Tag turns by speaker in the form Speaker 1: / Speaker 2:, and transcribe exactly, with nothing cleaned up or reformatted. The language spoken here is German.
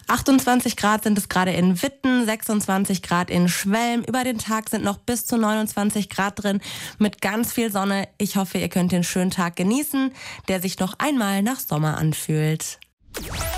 Speaker 1: achtundzwanzig Grad sind es gerade in Witten, sechsundzwanzig Grad in Schwelm. Über den Tag sind noch bis zu neunundzwanzig Grad drin mit ganz viel Sonne. Ich hoffe, ihr könnt den schönen Tag genießen, der sich noch einmal nach Sommer anfühlt.